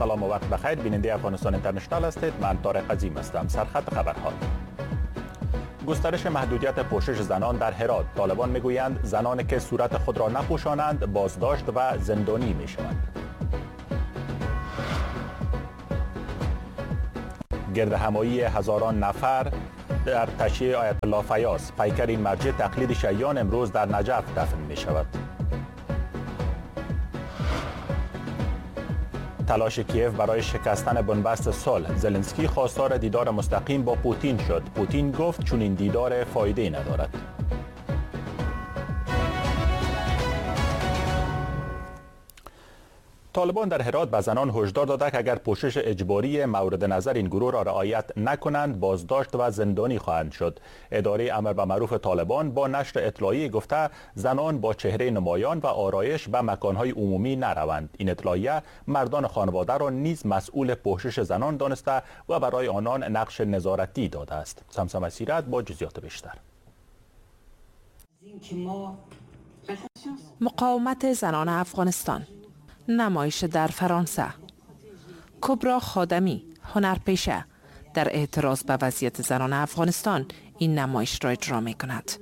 سلام و وقت بخیر. بیننده افغانستان اینترنشنال هستید. من طارق عظیم هستم. سرخط خبرها: گسترش محدودیت پوشش زنان در هرات. طالبان میگویند زنانی که صورت خود را نپوشانند بازداشت و زندانی میشوند. گردهمایی هزاران نفر در تشییع آیت الله فیاض. پیکر این مرجع تقلید شیعیان امروز در نجف دفن می شود. تلاش کیف برای شکستن بنبست صلح. زلنسکی خواستار دیدار مستقیم با پوتین شد. پوتین گفت چون این دیدار فایده ندارد. طالبان در هرات به زنان هشدار داده که اگر پوشش اجباری مورد نظر این گروه را رعایت نکنند بازداشت و زندانی خواهند شد. اداره امر به معروف طالبان با نشر اطلاعیه گفته زنان با چهره نمایان و آرایش به مکانهای عمومی نروند. این اطلاعیه مردان خانواده را نیز مسئول پوشش زنان دانسته و برای آنان نقش نظارتی داده است. سمسم سیرت با جزئیات بیشتر. مقاومت زنان افغانستان. نمایش در فرانسه. کبرا خادمی، هنرپیشه، در اعتراض به وضعیت زنان افغانستان این نمایش را اجرا می کند.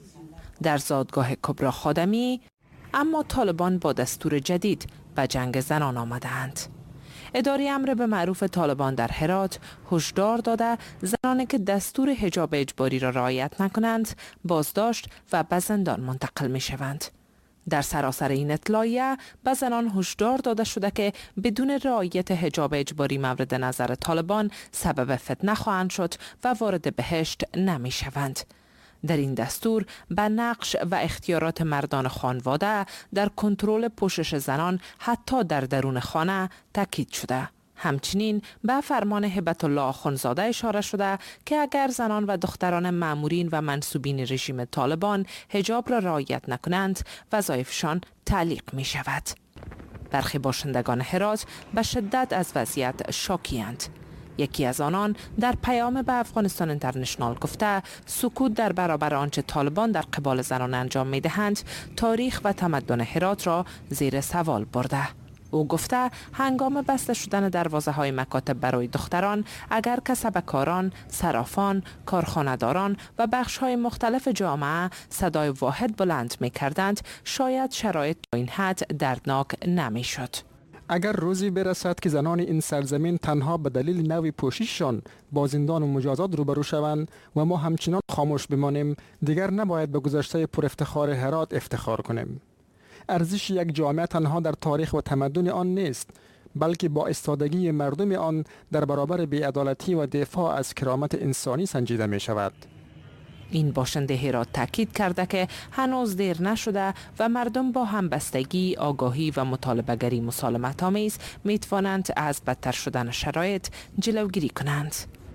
در زادگاه کبرا خادمی، اما طالبان با دستور جدید به جنگ زنان آمده‌اند. اداره امر به معروف طالبان در هرات هشدار داده زنانی که دستور حجاب اجباری را رعایت نکنند بازداشت و به زندان منتقل می شوند. در سراسر این اطلاعیه به زنان هشدار داده شده که بدون رعایت حجاب اجباری مورد نظر طالبان سبب فتنه خواهند شد و وارد بهشت نمی شوند. در این دستور به نقش و اختیارات مردان خانواده در کنترل پوشش زنان حتی در درون خانه تاکید شده. همچنین به فرمان هبت الله آخوندزاده اشاره شده که اگر زنان و دختران مامورین و منصوبین رژیم طالبان حجاب را رعایت نکنند وظایفشان تعلیق می شود. برخی باشندگان هرات به شدت از وضعیت شاکی‌اند. یکی از آنان در پیام به افغانستان اینترنشنال گفته سکوت در برابر آنچه طالبان در قبال زنان انجام می دهند تاریخ و تمدن هرات را زیر سوال برده. او گفته هنگام بسته شدن دروازه های مکاتب برای دختران اگر کسبکاران، صرافان، کارخانه‌داران و بخش های مختلف جامعه صدای واحد بلند می کردند شاید شرایط تا این حد دردناک نمی شد. اگر روزی برسد که زنان این سرزمین تنها به دلیل نوع پوشششان با زندان و مجازات روبرو شوند و ما همچنان خاموش بمانیم دیگر نباید به گذشته پر افتخار هرات افتخار کنیم. ارزش یک جامعه تنها در تاریخ و تمدن آن نیست بلکه با ایستادگی مردم آن در برابر بی‌عدالتی و دفاع از کرامت انسانی سنجیده می شود. این باشنده هرات تاکید کرده که هنوز دیر نشده و مردم با همبستگی، آگاهی و مطالبه‌گری مسالمت آمیز می توانند از بدتر شدن شرایط جلوگیری کنند.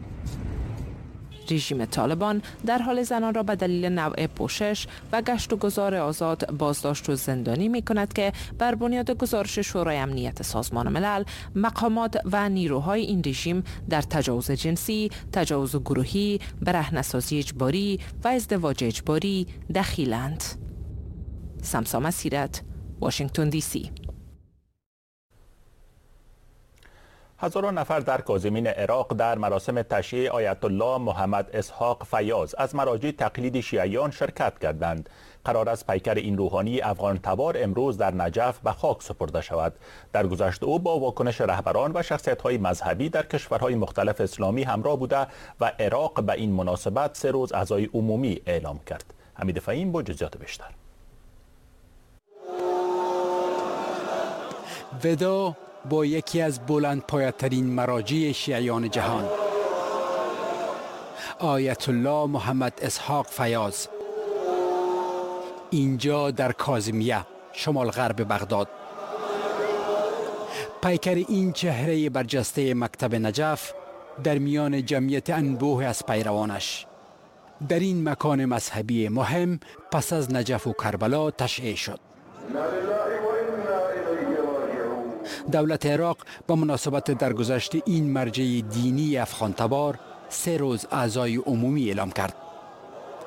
رژیم طالبان در حال زنان را به دلیل نوع پوشش و گشت و گذار آزاد بازداشت و زندانی می کند که بر بنیاد گزارش شورای امنیت سازمان ملل مقامات و نیروهای این رژیم در تجاوز جنسی، تجاوز گروهی، برهنه‌سازی اجباری و ازدواج اجباری دخیلند. سمسام سیرت، واشنگتن دی سی. هزاران نفر در کاظمین عراق در مراسم تشییع آیت الله محمد اسحاق فیاض از مراجع تقلید شیعیان شرکت کردند. قرار است پیکر این روحانی افغان تبار امروز در نجف به خاک سپرده شود. در گذشته او با واکنش رهبران و شخصیت‌های مذهبی در کشورهای مختلف اسلامی همراه بوده و عراق به این مناسبت 3 روز عزای عمومی اعلام کرد. حمید فهیم با جزئیات بیشتر. ودا با یکی از بلندپایه‌ترین مراجع شیعیان جهان، آیت الله محمد اسحاق فیاض، اینجا در کاظمیه شمال غرب بغداد. پیکر این چهره برجسته مکتب نجف در میان جمعیت انبوه از پیروانش در این مکان مذهبی مهم پس از نجف و کربلا تشییع شد. دولت عراق با مناسبت درگذشت این مرجع دینی افغان تبار 3 روز عزای عمومی اعلام کرد.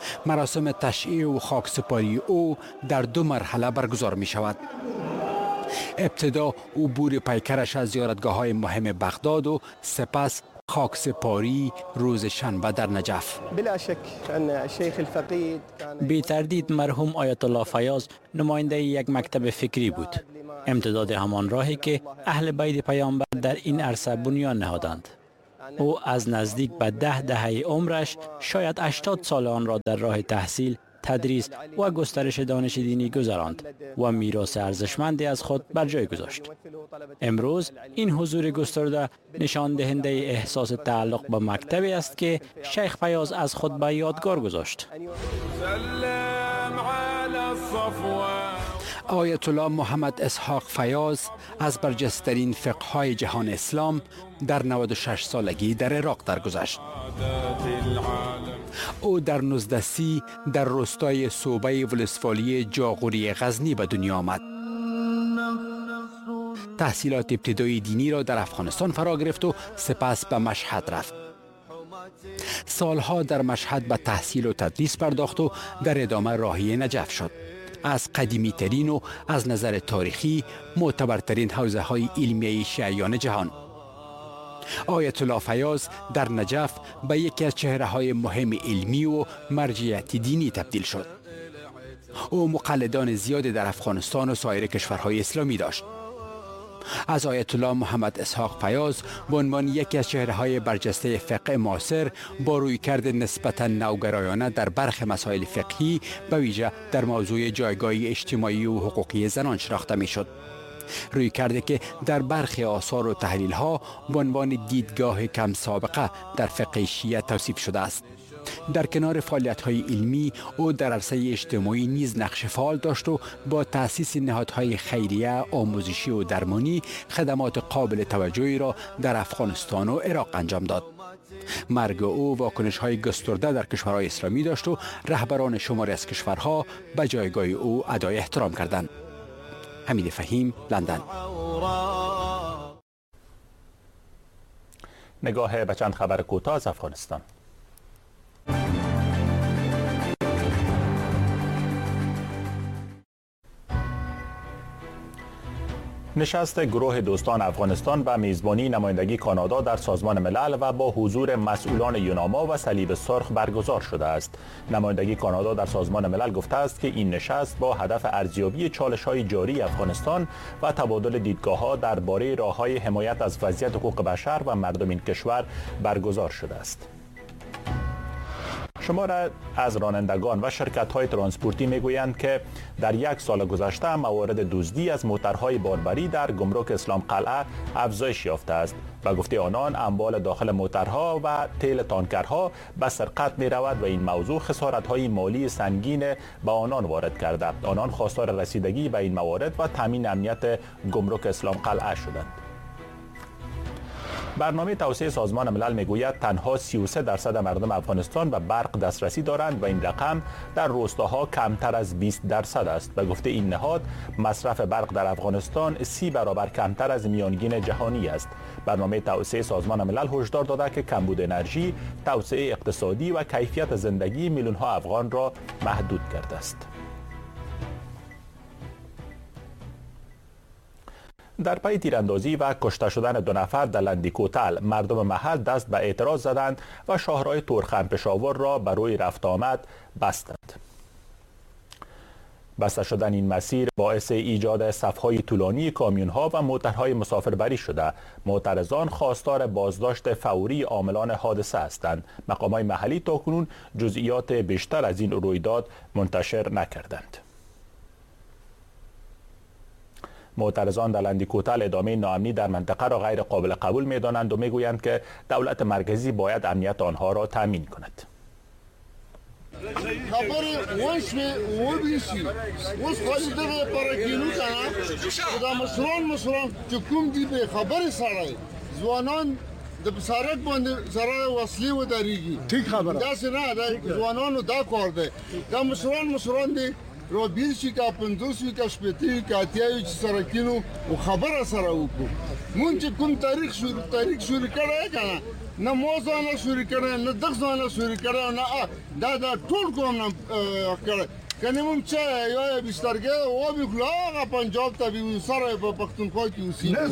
مراسم تشییع و خاکسپاری او در 2 مرحله برگزار می شود. ابتدا عبور پیکرش از زیارتگاه‌های مهم بغداد و سپس خاکسپاری روز شنبه در نجف. بلا شک الشیخ الفقید بی تردید مرحوم آیت الله فیاض نماینده یک مکتب فکری بود. امتداد همان راهی که اهل بیت پیامبر در این عرصه بنیان نهادند. او از نزدیک به 10 دهه عمرش شاید 80 سال آن را در راه تحصیل، تدریس و گسترش دانش دینی گذراند و میراث ارزشمندی از خود بر جای گذاشت. امروز این حضور گسترده نشان دهنده احساس تعلق به مکتبی است که شیخ فیاض از خود به یادگار گذاشت. آیت الله محمد اسحاق فیاض از برجسته‌ترین فقهای جهان اسلام در 96 سالگی در عراق درگذشت. او در 1930 در روستای صوبه ولسوالی جاغوری غزنی به دنیا آمد. تحصیلات ابتدایی دینی را در افغانستان فرا گرفت و سپس به مشهد رفت. سالها در مشهد به تحصیل و تدریس پرداخت و در ادامه راهی نجف شد. از قدیمی ترین و از نظر تاریخی معتبرترین حوزه های علمیه شیعیان جهان. آیت الله فیاض در نجف به یکی از چهره های مهم علمی و مرجعیت دینی تبدیل شد. او مقلدان زیادی در افغانستان و سایر کشورهای اسلامی داشت. از آیت الله محمد اسحاق فیاض به عنوان یکی از چهره‌های برجسته فقه معاصر با رویکرد نسبتاً نوگرایانه در برخی مسائل فقهی به ویژه در موضوع جایگاه اجتماعی و حقوقی زنان شناخته می‌شد. رویکردی که در برخی آثار و تحلیل‌ها به عنوان دیدگاه کم سابقه در فقه شیعه توصیف شده است. در کنار فعالیت‌های علمی او در عرصه اجتماعی نیز نقش فعال داشت و با تأسیس نهادهای خیریه، آموزشی و درمانی خدمات قابل توجهی را در افغانستان و عراق انجام داد. مرگ او واکنش‌های گسترده در کشورهای اسلامی داشت و رهبران شماری از کشورها به جایگاه او ادای احترام کردند. حمید فهیم، لندن. نگاه به چند خبر کوتاه از افغانستان. نشست گروه دوستان افغانستان به میزبانی نمایندگی کانادا در سازمان ملل و با حضور مسئولان یوناما و صلیب سرخ برگزار شده است. نمایندگی کانادا در سازمان ملل گفته است که این نشست با هدف ارزیابی چالش‌های جاری افغانستان و تبادل دیدگاه‌ها درباره راه‌های حمایت از وضعیت حقوق بشر و مردم این کشور برگزار شده است. شمار از رانندگان و شرکت‌های ترانسپورتی میگویند که در یک سال گذشته موارد دزدی از موترهای باربری در گمرک اسلام قلعه افزایش یافته است. به گفته آنان اموال داخل موترها و تیل تانکرها به سرقت می رود و این موضوع خسارت‌های مالی سنگین به آنان وارد کرده. آنان خواستار رسیدگی به این موارد و تامین امنیت گمرک اسلام قلعه شدند. برنامه توسعه سازمان ملل میگوید تنها 33% مردم افغانستان به برق دسترسی دارند و این رقم در روستاها کمتر از 20% است. به گفته این نهاد مصرف برق در افغانستان 30 برابر کمتر از میانگین جهانی است. برنامه توسعه سازمان ملل هشدار داده که کمبود انرژی، توسعه اقتصادی و کیفیت زندگی میلیون‌ها افغان را محدود کرده است. در پی تیراندازی و کشته شدن 2 نفر در لندیکوتل مردم محل دست به اعتراض زدند و شاهراه تورخم پشاور را بر روی رفت آمد بستند. بسته شدن این مسیر باعث ایجاد صف‌های طولانی کامیون‌ها و موترهای مسافربری شده. معترضان خواستار بازداشت فوری عاملان حادثه هستند. مقامات محلی تاکنون جزئیات بیشتر از این رویداد منتشر نکردند. معترضان در لندیکوتل ادامه ناامنی در منطقه را غیر قابل قبول می‌دانند و می‌گویند که دولت مرکزی باید امنیت آنها را تامین کند. زوانان د بصارت باندې سره وسلې ودرېږي. ټیک خبره داسې نه ده. ځوانانو دا کار دی. دا مشران دي رو بیرشي کا 50 کا شپېته کا اتیاوي چې سره کینو او خبره سره وکړو. مونږ چې کوم تاریخ شروع کړی کنه نه موزانه شروع کړی نه دغه ځانه شروع کړی نه دا ټول کوم نه کړی کنیم چه یا بیشترگه و بیخلا آقا پنجاب تا بی سر با پختونخوا کی اوسی نه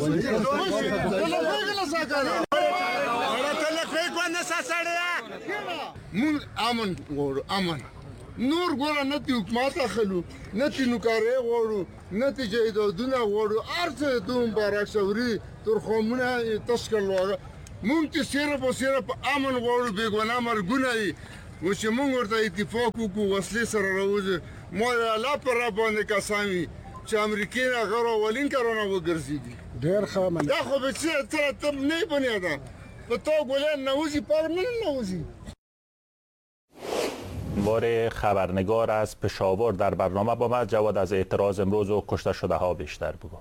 مون امن غورو امن نور ګوره نه تی حکومت اخلو نه تی نوکارې غواړو نه تی جایدادونه غواړو هر څه دوم مبارک شوري ترخومونه تشکل وغه مونږ چې صرف امن غواړو بېګناه مرګونه یې و چې مونږ ورته اتفاق وکړو وسلې سره راوځو ما الله پر را باندې قسم وي چې امریکې نه هغه راولین کارونه وګرځېدي ډېر ښه دا خو به څه ته نه بنیاده په تو ګلان نوزی پر من نوزی. بار خبرنگار از پشاور در برنامه با ما. جواد از اعتراض امروز و کشته شده ها بیشتر بگو.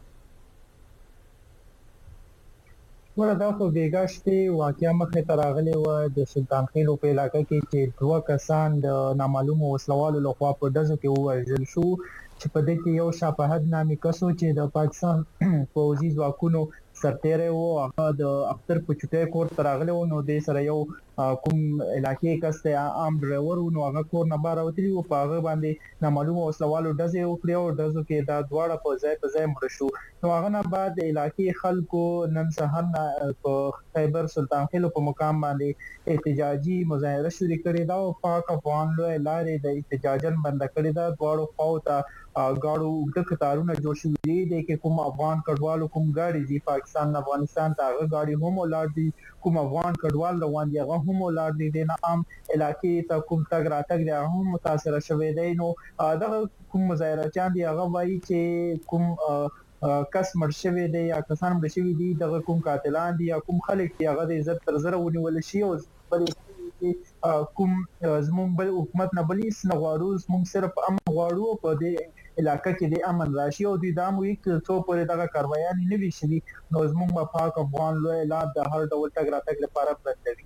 وردا خو بیګا شپې واقعیا مخې ته راغلی و د سلطان خېلو په علاقه کې چې دوه کسان د نامعلومو وسلوالو لخوا په ډزو کې ووژل شو چې په دې کې یو شاپهد نامي کس و چې د پاکستان پوځي ځواکونو سرتیری و. هغه د اختر په چوټۍ کور ته راغلی و نو د سره یو کوم علاقې کس ته عام ډرایور و نو هغه کور نه بهر راوتلي و. په هغه باندې نامعلومو وسلوالو ډزې وکړې او ډزو کې دا دواړه په ځای مړه شو. نو هغه نه بعد د علاقې خلکو نن سهار په خیبر سلطان خېلو په مقام باندې احتجاجي مظاهره شروع کړې ده او پاک افغان لوی لارې د احتجاجن بند کړې ده. دواړو خواو ته غاړو اوږده کتارونه جوړ شوي دي چې کوم افغان کډوالو کوم ګاډي دي پاکستان افغانستان ته هغه ګاډي هم ولاړ دي، کوم افغان کډوال روان دي هغه هم ولاړ دي. د عام علاقې ته کوم تګ راتګ دی هغه هم متاثر شوی دی. نو دغه کوم مظاهره چان دي هغه وایي چې کوم کس مړ شوی دی یا کسان مړ شوي دي دغه کوم قاتلان دي یا کوم خلک دي هغه د عزت تر زره ونیول شي او کوم زموږ بل حکومت نه بلی سن غواړو زموږ صرف امن غواړو په دې علاقه کې د امن راشي او د دام وی څو پورې دغه کاروایان نه وي شي نو زموږ په پاک افغان لوی لار د هر ډول تګ راتګ لپاره بندوي.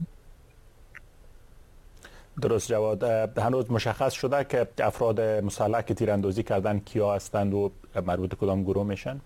درست جواد، هنوز مشخص شده که افراد مسلح که تیراندازی کردن کیا هستند و مربوط کدام گروه میشن؟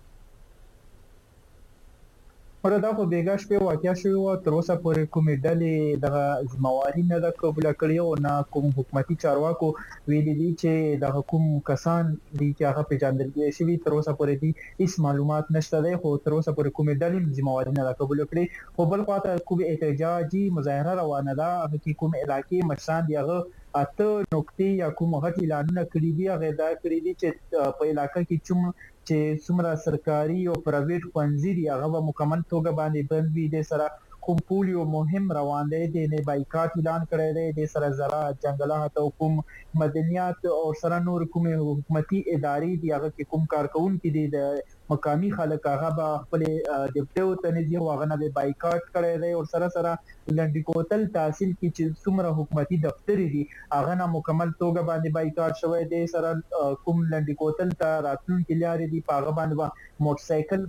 وردا خو بیګا شپې واقعیا شوی و تر اوسه پورې کومې ډلې دغه ذمہواری نه ده قبول کړې او نه کوم حکومتي چارواکو ویلي دي چې دغه کوم کسان دي چې هغه پیژندل شوي تر اوسه پورې دي هیڅ معلومات نشته دی خو تر اوسه پورې کومې ډلې ذمہواری نه ده قبول کړې. خو بل خواته کوم احتجاجي مظاهره روانه ده هغه کې کوم علاقې مشران دي هغه اته نقطې یا کوم غټ اعلانونه کړي دي هغه دا کړي دي چې په علاقې کې چې څومره سرکاري او پرایویټ ښوونځي دي هغه به مکمل توګه باندې بند وي. د سره کوم پولیو مهم روان دی د نه بایکاټ اعلان کړی دی. د سره زراعت جنگلات او کوم مدنیات او سره نور کوم حکومتي ادارې دي هغه کې کوم کارکونکي دي د مقامی خلک هغه به خپل ډیپټیو ته نه دی هغه نه بایکاټ کړی دی او سره لنډی کوتل تحصیل کې چې څومره حکومتي دفتر دي هغه نه مکمل توګه باندې بایکاټ شوی دی. سره کوم لنډی کوتل ته راتلونکي لارې دي په هغه باندې موټر سایکل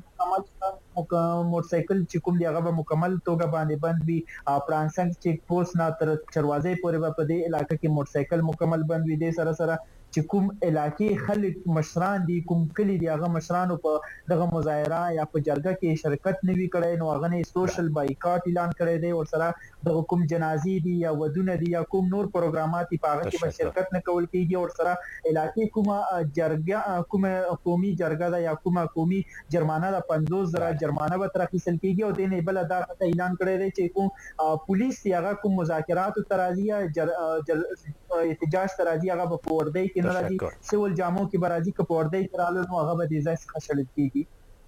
چې کوم دی هغه به مکمل توګه باندې بند وي. پرانسنګ چیک پوسټ نه تر چروازې پورې په دې علاقې کې موټر سایکل مکمل بند وي. د سره چې کوم علاقې خلک مشران دي کوم کلی دی هغه مشرانو په دغه مظاهره یا په جرګه کې شرکت نوي کړي نو هغه نه سوشل بایکاټ اعلان کړی دی او سره دغه کوم جنازې دي یا ودونه دي یا کوم نور پروګرامات په هغه کې به شرکت نه کول کیږي او سره علاقې کومه جرګه کومه قومي جرګه ده یا کومه قومي جرمانه ده 50,000 جرمانه به ترخیصل کیږي او د نه بل دا اعلان کړی دی چې کوم پولیس هغه کوم مذاکرات ترازی احتجاج ترازی هغه په وردی کې نه راځي سیول جامو کې برازي کې په وردی کې رالو نو هغه به د ځای څخه شړل کیږي.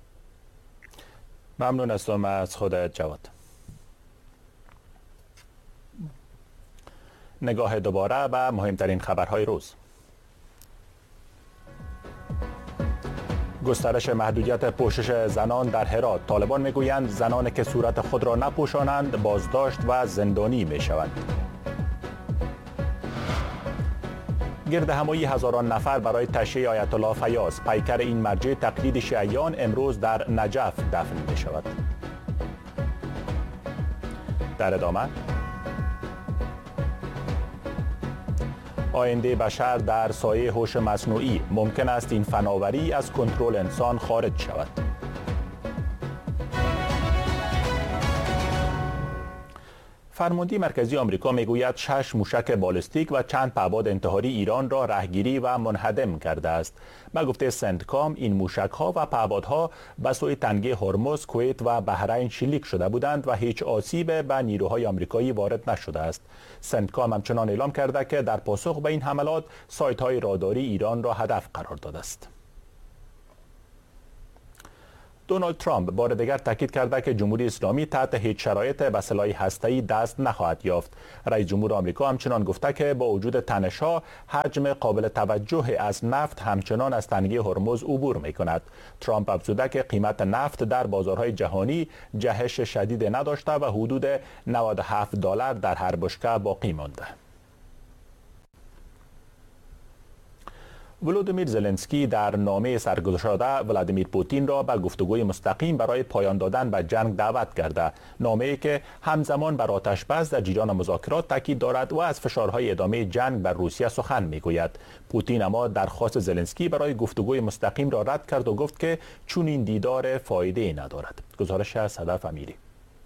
ممنون هستم از خودت جواد. نگاه دوباره به مهمترین خبرهای روز. گسترش محدودیت پوشش زنان در هرات. طالبان میگویند زنانی که صورت خود را نپوشانند بازداشت و زندانی میشوند. گرد همایی هزاران نفر برای تشییع آیت الله فیاض. پیکر این مرجع تقلید شیعیان امروز در نجف دفن می شود. در ادامه آینده بشر در سایه هوش مصنوعی. ممکن است این فناوری از کنترل انسان خارج شود. فرمانده مرکزی آمریکا میگوید 6 موشک بالستیک و چند پهپاد انتحاری ایران را رهگیری و منهدم کرده است. به گفته سنتکام این موشک ها و پهپادها به سوی تنگه هرمز، کویت و بحرین شلیک شده بودند و هیچ آسیب به نیروهای آمریکایی وارد نشده است. سنتکام همچنان اعلام کرده که در پاسخ به این حملات سایت های راداری ایران را هدف قرار داده است. دونالد ترامپ بار دیگر تاکید کرده که جمهوری اسلامی تحت هیچ شرایط به سلاح هسته‌ای دست نخواهد یافت. رئیس جمهور آمریکا همچنان گفته که با وجود تنش‌ها حجم قابل توجه از نفت همچنان از تنگه هرمز عبور می‌کند. ترامپ افزوده که قیمت نفت در بازارهای جهانی جهش شدید نداشته و حدود $97 در هر بشکه باقی مانده. ولودیمیر زلنسکی در نامه سرگشاده ولادیمیر پوتین را به گفتگوی مستقیم برای پایان دادن به جنگ دعوت کرده. نامه‌ای که همزمان بر آتش‌بس در جریان مذاکرات تاکید دارد و از فشارهای ادامه جنگ بر روسیه سخن می‌گوید. پوتین اما درخواست زلنسکی برای گفتگوی مستقیم را رد کرد و گفت که چون این دیدار فایده‌ای ندارد. گزارش از صدف امیری.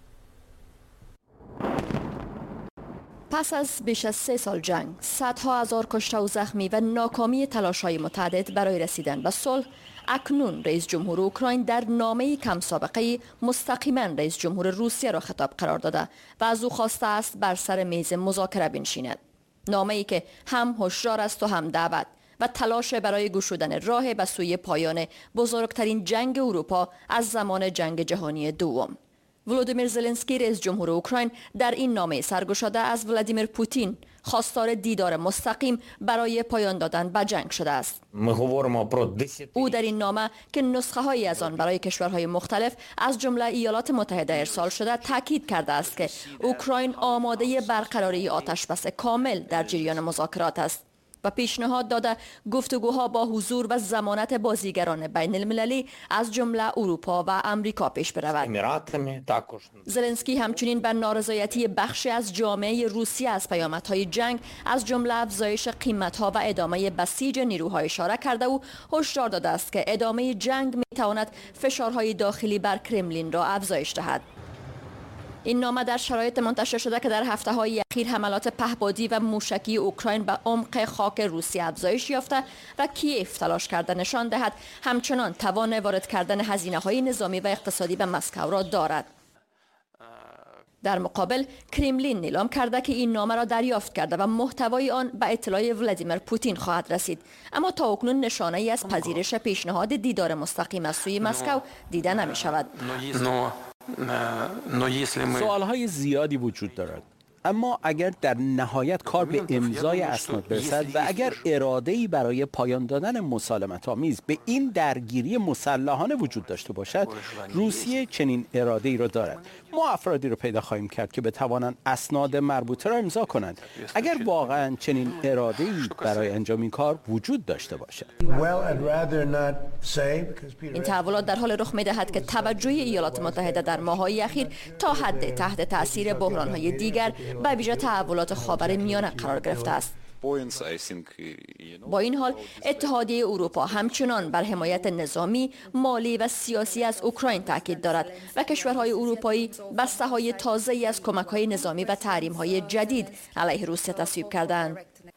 پس از بیش از 3 سال جنگ، صدها هزار کشته و زخمی و ناکامی تلاش‌های متعدد برای رسیدن به صلح، اکنون رئیس جمهور اوکراین در نامه‌ای کم سابقه مستقیما رئیس جمهور روسیه را خطاب قرار داده و از او خواسته است بر سر میز مذاکره بنشیند. نامه‌ای که هم هشدار است و هم دعوت و تلاش برای گشودن راه به سوی پایان بزرگترین جنگ اروپا از زمان جنگ جهانی دوم. ولودیمیر زلنسکی رئیس جمهور اوکراین در این نامه سرگشاده از ولادیمیر پوتین خواستار دیدار مستقیم برای پایان دادن به جنگ شده است. او در این نامه که نسخه هایی از آن برای کشورهای مختلف از جمله ایالات متحده ارسال شده تاکید کرده است که اوکراین آماده برقراری آتشبس کامل در جریان مذاکرات است و پیشنهاد داده گفتگوها با حضور و ضمانت بازیگران بین المللی از جمله اروپا و امریکا پیش برود. زلنسکی همچنین بر نارضایتی بخشی از جامعه روسیه از پیامدهای جنگ از جمله افزایش قیمتها و ادامه بسیج نیروها اشاره کرده و هشدار داده است که ادامه جنگ میتواند فشارهای داخلی بر کرملین را افزایش دهد. این نامه در شرایط منتشر شده که در هفته‌های اخیر حملات پهپادی و موشکی اوکراین به عمق خاک روسیه افزایش یافته و کیف تلاش کرده نشان دهد همچنان توان وارد کردن هزینه‌های نظامی و اقتصادی به مسکو را دارد. در مقابل کرملین اعلام کرده که این نامه را دریافت کرده و محتوای آن به اطلاع ولادیمیر پوتین خواهد رسید، اما تا اکنون نشانه‌ای از پذیرش پیشنهاد دیدار مستقیم از سوی مسکو دیده نمی شود. سوالهای زیادی وجود دارد، اما اگر در نهایت کار به امضای اسناد برسد و اگر اراده‌ای برای پایان دادن مسالمت‌آمیز به این درگیری مسلحانه وجود داشته باشد، روسیه چنین اراده‌ای را دارد. ما افرادی را پیدا خواهیم کرد که بتوانند اسناد مربوطه را امضا کنند اگر واقعا چنین اراده‌ای برای انجام این کار وجود داشته باشد. این تحولات در حال رخ می‌دهد که توجه ایالات متحده در ماه‌های اخیر تا حد تحت تاثیر بحران‌های دیگر به ویژه تحولات خاورمیانه قرار گرفته است. با این حال اتحادیه اروپا همچنان بر حمایت نظامی، مالی و سیاسی از اوکراین تاکید دارد و کشورهای اروپایی بسته‌های تازه‌ای از کمک‌های نظامی و تحریم‌های جدید علیه روسیه تصویب کردند.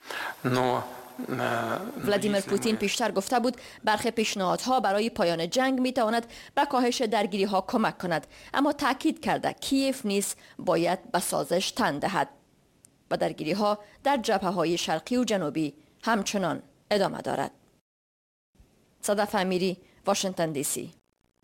ولادیمیر پوتین پیشتر گفته بود برخی پیشنهادها برای پایان جنگ میتواند به کاهش درگیری‌ها کمک کند، اما تاکید کرده کیف نیز باید به سازش تن دهد و درگیری‌ها در جبهه‌های شرقی و جنوبی همچنان ادامه دارد. صدف امیری، واشنگتن دی سی.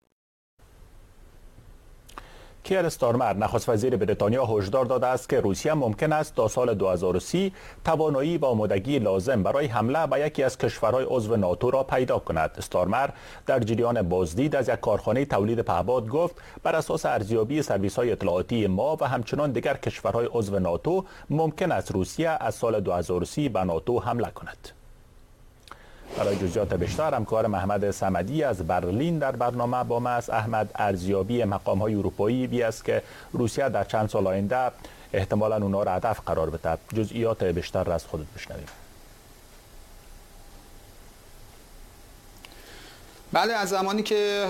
کیر استارمر نخست وزیر بریتانیا هشدار داده است که روسیه ممکن است تا سال 2030 توانایی و آمادگی لازم برای حمله به یکی از کشورهای عضو ناتو را پیدا کند. استارمر در جریان بازدید از یک کارخانه تولید پهپاد گفت بر اساس ارزیابی سرویس‌های اطلاعاتی ما و همچنان دیگر کشورهای عضو ناتو ممکن است روسیه از سال 2030 به ناتو حمله کند. برای جزئیات بیشتر همکار محمد صمدی از برلین در برنامه با ما است. احمد، ارزیابی مقام‌های اروپایی بی است که روسیه در چند سال آینده احتمالاً اونا را هدف قرار بده. جزئیات بیشتر را از خودت بشنویم. بله، از زمانی که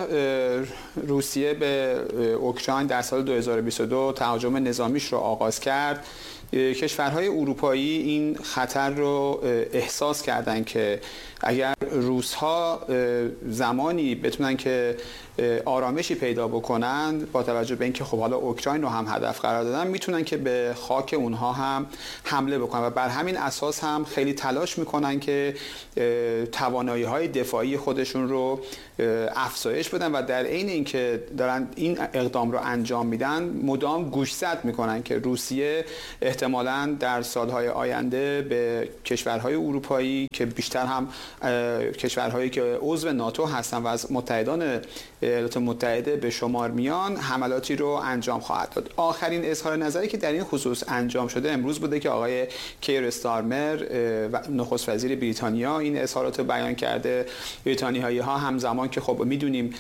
روسیه به اوکراین در سال 2022 تهاجم نظامیش رو آغاز کرد، کشورهای اروپایی این خطر رو احساس کردن که اگر روس‌ها زمانی بتونن که آرامشی پیدا بکنن، با توجه به اینکه خب حالا اوکراین رو هم هدف قرار دادن، میتونن که به خاک اونها هم حمله بکنن و بر همین اساس هم خیلی تلاش میکنن که توانایی‌های دفاعی خودشون رو افزایش بدن و در عین اینکه دارن این اقدام رو انجام میدن مدام گوشزد میکنن که روسیه احتمالاً در سالهای آینده به کشورهای اروپایی که بیشتر هم کشورهایی که عضو ناتو هستن و از متحدان ایالات متحده به شمار میان حملاتی رو انجام خواهد داد. آخرین اظهار نظری که در این خصوص انجام شده امروز بوده که آقای کیر استارمر نخست وزیر بریتانیا این اظهارات رو بیان کرده. بریتانیایی ها همزمان که خب میدونیم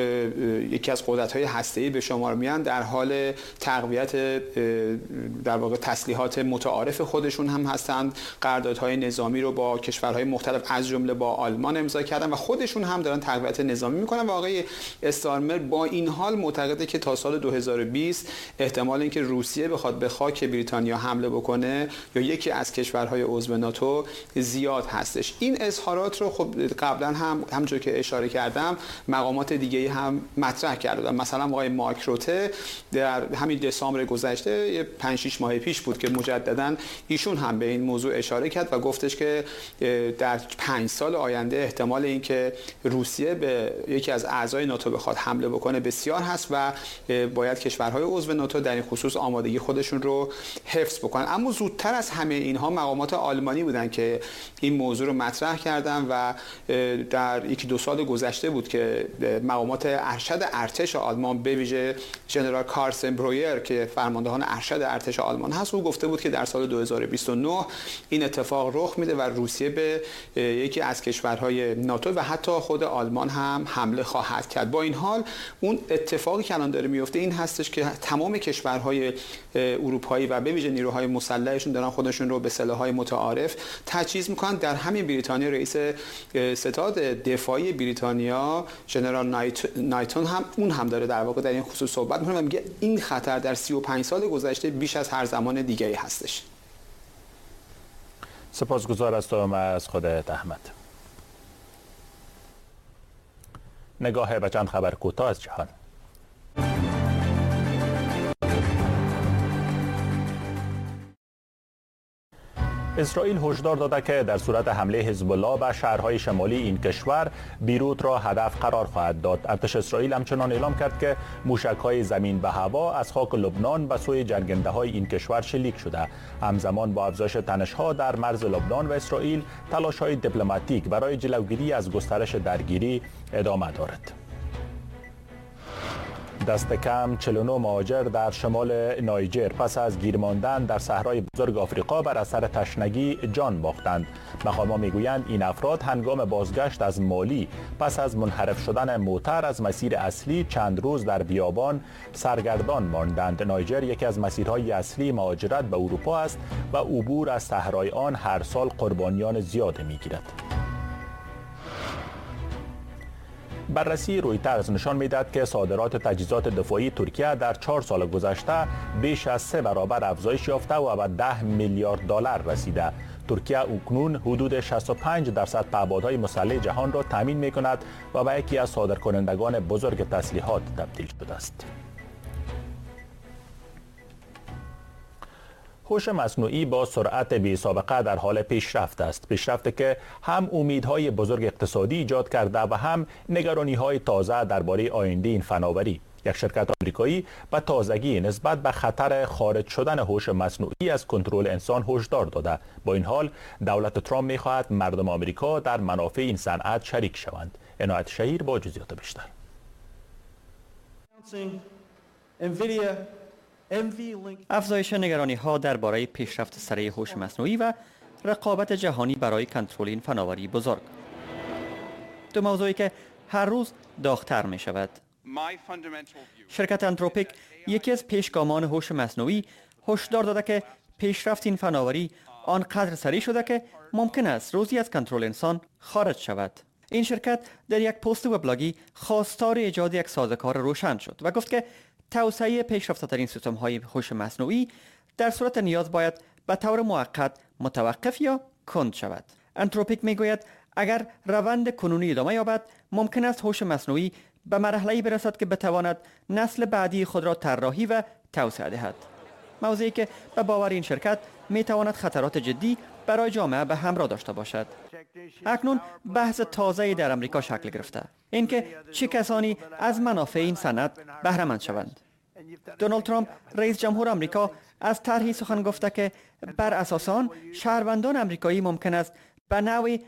یکی از قدرت‌های هسته‌ای به شمار میان، در حال تقویت در واقع تسلیحات متعارف خودشون هم هستند. قراردادهای نظامی رو با کشورهای مختلف از جمله با آلمان امضا کردن و خودشون هم دارن تقویت نظامی میکنن و آقای استارمر با این حال معتقده که تا سال 2020 احتمال اینکه روسیه بخواد به خاک بریتانیا حمله بکنه یا یکی از کشورهای عضو ناتو زیاد هستش. این اظهارات رو خب قبلا همونجور که اشاره کردم مقامات دیگه‌ای هم مطرح کردن. مثلا آقای مارک روته در همین دسامبر گذشته 5-6 ماه پیش بود که مجددا ایشون هم به این موضوع اشاره کرد و گفتش که در 5 سال آینده احتمال اینکه روسیه به یکی از اعضای ناتو بخواد حمله بکنه بسیار هست و باید کشورهای عضو ناتو در این خصوص آمادگی خودشون رو حفظ بکنن. اما زودتر از همه اینها مقامات آلمانی بودن که این موضوع رو مطرح کردن و در 1-2 سال گذشته بود که مقامات ارشد ارتش آلمان به ویژه ژنرال کارسن برویر که فرماندهان ارشد ارتش آلمان هست، او گفته بود که در سال 2029 این اتفاق رخ میده و روسیه به یکی از کشورهای ناتو و حتی خود آلمان هم حمله خواهد کرد. با این حال اون اتفاقی که الان داره میفته این هستش که تمام کشورهای اروپایی و به ویژه نیروهای مسلحشون دارن خودشون رو به سلاح‌های متعارف تجهیز میکنن. در همین بریتانیا رئیس ستاد دفاعی بریتانیا ژنرال نایتون هم داره در واقع در این خصوص صحبت میکنه و میگه این خطر در 35 سال گذشته بیش از هر زمان دیگری هستش. سپاسگزار هستم از خودت احمد. نگاه به چند خبر کوتاه از جهان. اسرائیل هشدار داده که در صورت حمله حزب الله به شهرهای شمالی این کشور بیروت را هدف قرار خواهد داد. ارتش اسرائیل همچنان اعلام کرد که موشک‌های زمین به هوا از خاک لبنان به سوی جنگنده‌های این کشور شلیک شده. همزمان با افزایش تنش‌ها در مرز لبنان و اسرائیل، تلاش‌های دیپلماتیک برای جلوگیری از گسترش درگیری ادامه دارد. دست کم 49 مهاجر در شمال نایجر پس از گیر ماندن در صحرای بزرگ آفریقا بر اثر تشنگی جان باختند. مقام‌ها میگویند این افراد هنگام بازگشت از مالی پس از منحرف شدن موتر از مسیر اصلی چند روز در بیابان سرگردان ماندند. نایجر یکی از مسیرهای اصلی مهاجرت به اروپا است و عبور از صحرای آن هر سال قربانیان زیاد میگیرد. بررسی رویترز نشان میدهد که صادرات تجهیزات دفاعی ترکیه در 4 سال گذشته بیش از 3 برابر افزایش یافته و به 10 میلیارد دلار رسیده. ترکیه اکنون حدود 65% پهپادهای مسلح جهان را تامین میکند و به یکی از صادرکنندگان بزرگ تسلیحات تبدیل شده است. هوش مصنوعی با سرعت بی سابقه در حال پیشرفت است. پیشرفتی که هم امیدهای بزرگ اقتصادی ایجاد کرده و هم نگرانی‌های تازه درباره آینده این فناوری. یک شرکت آمریکایی به تازگی نسبت به خطر خارج شدن هوش مصنوعی از کنترل انسان هشدار داده. با این حال دولت ترامپ می‌خواهد مردم آمریکا در منافع این صنعت شریک شوند. عنایت شهیر با جزئیات بیشتر. افزایش نگرانی‌ها درباره پیشرفت سریع هوش مصنوعی و رقابت جهانی برای کنترل این فناوری بزرگ. دو موضوعی که هر روز داغ‌تر می‌شود. شرکت انتروپیک، یکی از پیشگامان هوش مصنوعی، هشدار داده که پیشرفت این فناوری آنقدر سریع شده که ممکن است روزی از کنترل انسان خارج شود. این شرکت در یک پست وبلاگی خواستار ایجاد یک سازوکار روشن شد و گفت که توسعه پیشرفته‌ترین سیستم‌های هوش مصنوعی در صورت نیاز باید به طور موقت متوقف یا کند شود. انتروپیک میگوید اگر روند کنونی ادامه یابد ممکن است هوش مصنوعی به مرحله‌ای برسد که بتواند نسل بعدی خود را طراحی و توسعه دهد. موضوعی که به باور این شرکت میتواند خطرات جدی برای جامعه به همراه داشته باشد. اکنون بحث تازه‌ای در امریکا شکل گرفته، اینکه چه کسانی از منافع این صنعت بهره مند شوند. دونالد ترامپ رئیس جمهور امریکا از طرحی سخن گفته که بر اساس آن شهروندان امریکایی ممکن است به نوعی